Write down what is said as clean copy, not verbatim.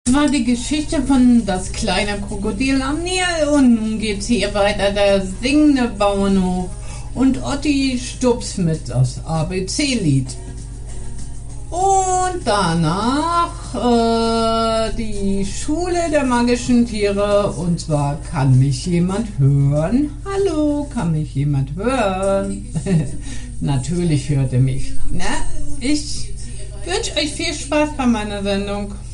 War die Geschichte von das kleine Krokodil am Nil und nun geht's hier weiter, der singende Bauernhof und Otti Stups mit das ABC-Lied. Und danach die Schule der magischen Tiere, und zwar kann mich jemand hören? Hallo, kann mich jemand hören? Natürlich hört er mich. Na, ich wünsche euch viel Spaß bei meiner Sendung.